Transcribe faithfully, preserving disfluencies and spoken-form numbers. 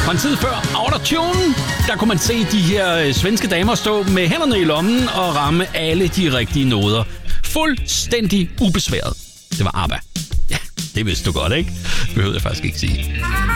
Fra en tid før autotune, der kunne man se de her svenske damer stå med hænderne i lommen og ramme alle de rigtige noder. Fuldstændig ubesværet. Det var ABBA. Ja, det vidste du godt, ikke? Behøvede jeg faktisk ikke sige.